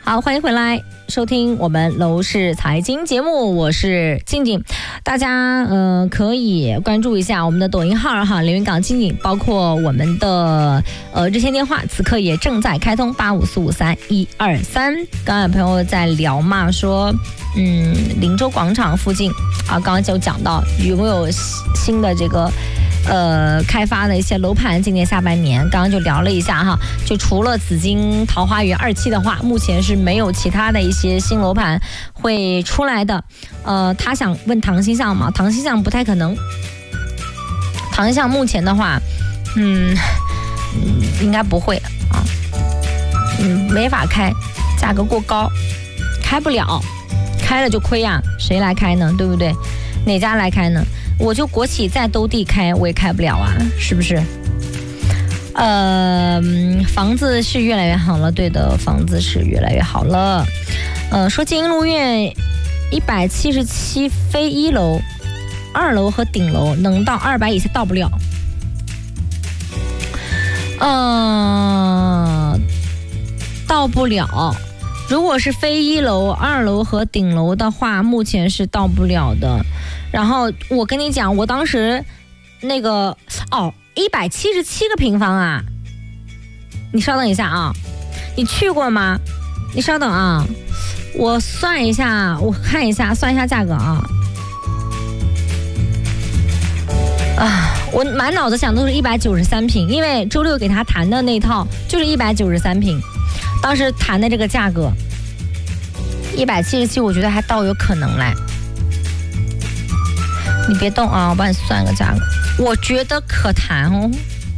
好，欢迎回来收听我们楼市财经节目，我是静静。大家可以关注一下我们的抖音号哈，连云港静静，包括我们的热线电话，此刻也正在开通85453123。刚才朋友在聊嘛，说林州广场附近啊，刚刚就讲到有没有新的这个开发的一些楼盘，今年下半年刚刚就聊了一下哈，就除了紫金桃花源2期的话，目前是没有其他的一些新楼盘会出来的。他想问唐新巷嘛，唐新巷不太可能，唐新巷目前的话应该不会啊，没法开，价格过高，开不了，开了就亏啊，谁来开呢？对不对？哪家来开呢？我就国企再兜地开，我也开不了啊，是不是？房子是越来越好了，对的，房子是越来越好了。说金鹰路苑177非1楼，2楼和顶楼能到200以下到不了。到不了。如果是非1楼、2楼和顶楼的话，目前是到不了的。然后我跟你讲，我当时那个177个平方啊，你稍等一下啊，你去过吗？你稍等啊，我算一下，我看一下，算一下价格啊。我满脑子想都是193平，因为周六给他谈的那套就是193平，当时谈的这个价格177，我觉得还倒有可能来。你别动啊，我帮你算个价格，我觉得可谈哦，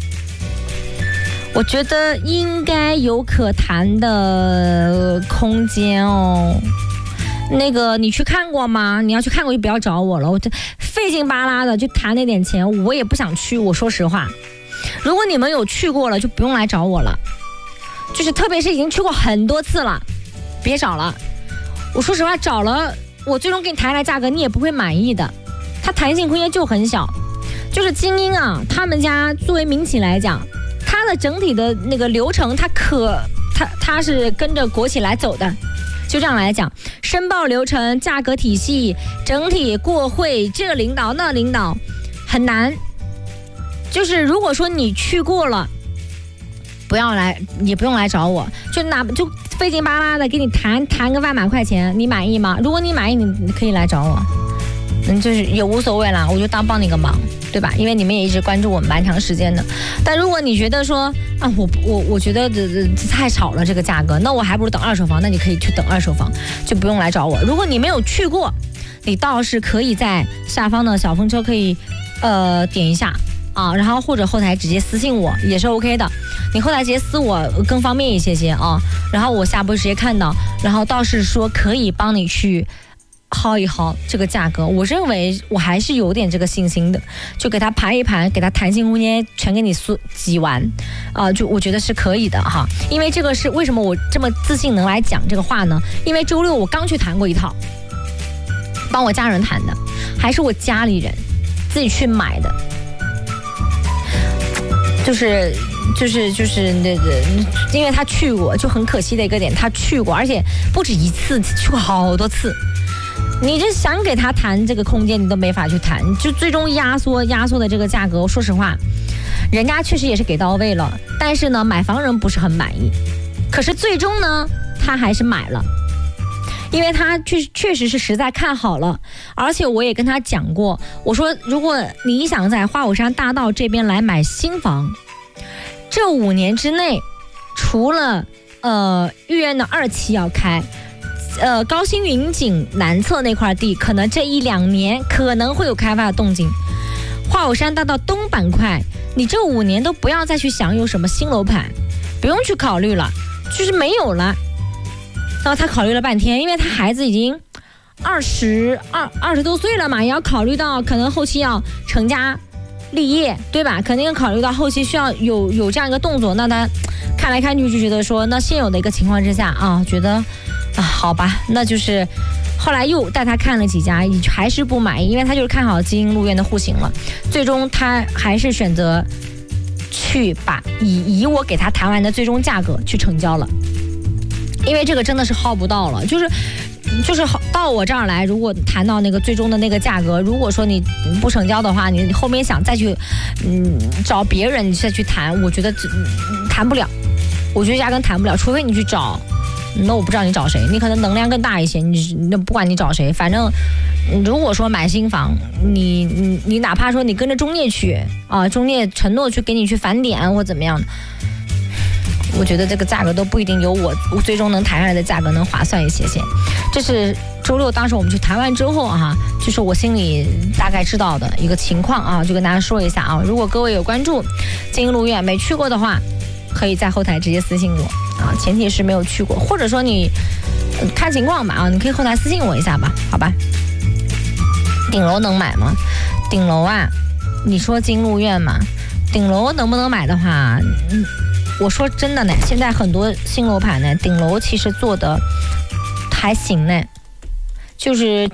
我觉得应该有可谈的空间哦。那个你去看过吗？你要去看过就不要找我了，我这费劲巴拉的就谈那点钱，我也不想去。我说实话，如果你们有去过了，就不用来找我了。就是特别是已经去过很多次了，别找了。我说实话，找了我最终给你谈来价格，你也不会满意的。它弹性空间就很小，就是精英啊，他们家作为民企来讲，它的整体的那个流程，它是跟着国企来走的。就这样来讲，申报流程、价格体系、整体过会，这个领导那领导很难。就是如果说你去过了，不要来，也不用来找我，就费劲巴拉的给你谈个万把块钱，你满意吗？如果你满意，你可以来找我。就是也无所谓啦，我就当帮你个忙，对吧？因为你们也一直关注我们蛮长时间的。但如果你觉得说啊，我觉得太少了这个价格，那我还不如等二手房，那你可以去等二手房，就不用来找我。如果你没有去过，你倒是可以在下方的小风车可以点一下啊，然后或者后台直接私信我也是 OK 的。你后台直接私我更方便一些啊，然后我下播直接看到，然后倒是说可以帮你去薅一薅这个价格，我认为我还是有点这个信心的，就给它盘一盘，给它弹性空间全给你挤完就我觉得是可以的哈。因为这个是为什么我这么自信能来讲这个话呢？因为周六我刚去谈过一套，帮我家人谈的，还是我家里人自己去买的，就是那个，因为他去过，就很可惜的一个点，他去过，而且不止一次，去过好多次。你这想给他谈这个空间，你都没法去谈，就最终压缩的这个价格。说实话，人家确实也是给到位了，但是呢，买房人不是很满意。可是最终呢，他还是买了，因为他确实是实在看好了。而且我也跟他讲过，我说如果你想在花果山大道这边来买新房，这5年之内，除了豫园的2期要开。高新云锦南侧那块地，可能这1-2年可能会有开发的动静。花果山大道东板块，你这5年都不要再去想有什么新楼盘，不用去考虑了，就是没有了。然后他考虑了半天，因为他孩子已经20多岁了嘛，也要考虑到可能后期要成家立业，对吧？肯定考虑到后期需要有这样一个动作。那他看来看去就觉得说，那现有的一个情况之下啊，觉得好吧，那就是后来又带他看了几家，还是不满意，因为他就是看好金鹰路苑的户型了。最终他还是选择去把以我给他谈完的最终价格去成交了。 因为这个真的是耗不到了，就是到我这儿来，如果谈到那个最终的那个价格，如果说你不成交的话，你后面想再去找别人再去谈，我觉得谈不了，我觉得压根谈不了，除非你去找。那我不知道你找谁，你可能能量更大一些，那不管你找谁，反正如果说买新房，你哪怕说你跟着中介去啊，中介承诺去给你去返点或怎么样，我觉得这个价格都不一定有我最终能谈下来的价格能划算一些些。这是周六当时我们去谈完之后啊，就是我心里大概知道的一个情况啊，就跟大家说一下啊。如果各位有关注金鹰路苑没去过的话，可以在后台直接私信我啊，前提是没有去过，或者说你看情况吧啊，你可以后台私信我一下吧，好吧。顶楼能买吗？顶楼啊，你说金鹿苑嘛，顶楼能不能买的话，我说真的呢，现在很多新楼盘呢，顶楼其实做的还行呢，就是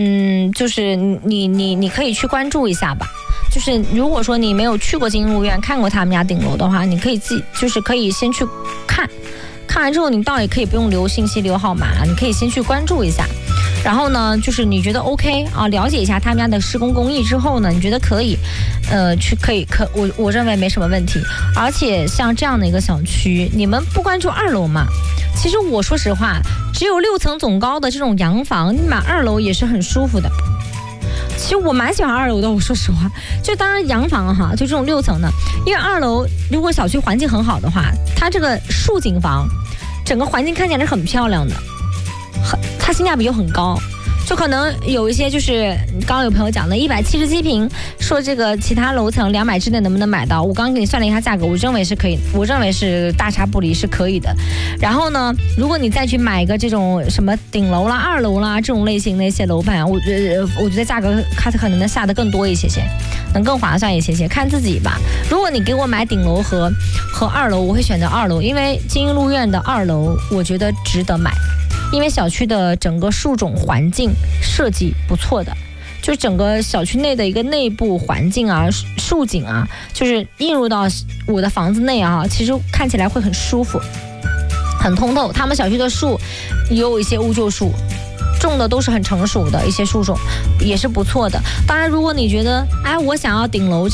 你可以去关注一下吧。就是如果说你没有去过金鹿苑，看过他们家顶楼的话，你可以可以先去看完之后，你倒也可以不用留信息留号码，你可以先去关注一下。然后呢，就是你觉得 OK 啊，了解一下他们家的施工工艺之后呢，你觉得可以，我认为没什么问题。而且像这样的一个小区，你们不关注2楼嘛？其实我说实话，只有6层总高的这种洋房，你买2楼也是很舒服的。其实我蛮喜欢2楼的，我说实话，就当然洋房哈，就这种6层的，因为2楼如果小区环境很好的话，它这个竖景房，整个环境看起来是很漂亮的，它性价比又很高。就可能有一些就是刚刚有朋友讲的177平，说这个其他楼层200之内能不能买到？我刚刚给你算了一下价格，我认为是可以，我认为是大差不离，是可以的。然后呢，如果你再去买一个这种什么顶楼啦、2楼啦这种类型的一些楼盘，我觉得价格它可能能下得更多一些些，能更划算一些些，看自己吧。如果你给我买顶楼和2楼，我会选择2楼，因为金鹰路苑的2楼我觉得值得买。因为小区的整个树种环境设计不错的，就整个小区内的一个内部环境啊、树景啊，就是映入到我的房子内啊，其实看起来会很舒服、很通透。他们小区的树也有一些乌桕树，种的都是很成熟的一些树种，也是不错的。当然，如果你觉得我想要顶楼这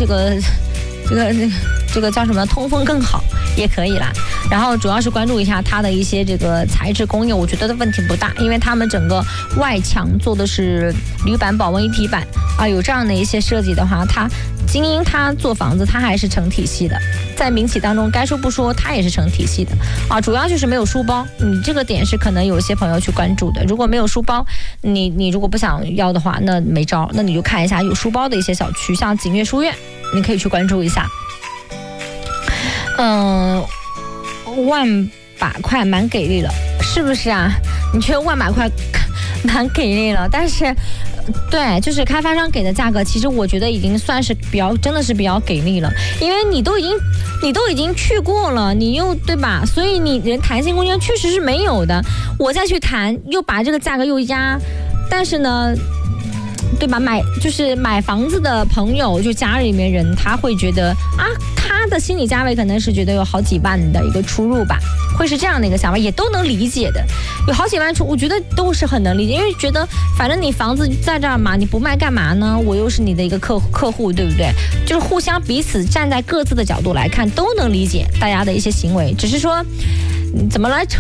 个叫什么通风更好也可以啦，然后主要是关注一下它的一些这个材质工艺，我觉得问题不大，因为他们整个外墙做的是铝板保温一体板啊，有这样的一些设计的话，它精英它做房子它还是成体系的，在民企当中该说不说，它也是成体系的啊，主要就是没有书包，你这个点是可能有些朋友去关注的，如果没有书包，你如果不想要的话，那没招，那你就看一下有书包的一些小区，像景悦书院，你可以去关注一下。100把块蛮给力了，是不是啊？你觉得100把块蛮给力了，但是对，就是开发商给的价格，其实我觉得已经算是真的是比较给力了，因为你都已经去过了，你又对吧？所以你人弹性空间确实是没有的。我再去谈，又把这个价格又压，但是呢，对吧？买房子的朋友，就家里面人，他会觉得他的心理价位可能是觉得有好几万的一个出入吧，会是这样的一个想法，也都能理解的。有好几万出，我觉得都是很能理解，因为觉得反正你房子在这儿嘛，你不卖干嘛呢？我又是你的一个客户，对不对？就是互相彼此站在各自的角度来看，都能理解大家的一些行为，只是说怎么来